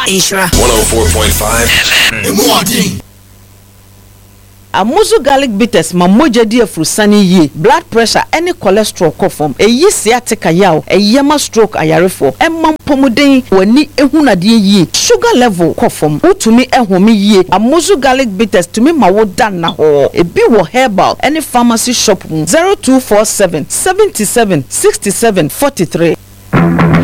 Insura 104.5 FM. Amuzu garlic bitters ma moja di afrusani ye blood pressure any cholesterol kofom eyi sciatica yaw eyema stroke ayarefo emam pomuden wani ehunade ye sugar level kofom utumi ehome ye Amuzu garlic bitters tumi ma wodan na ho ebi wo herbal any pharmacy shop 0247 77 67 43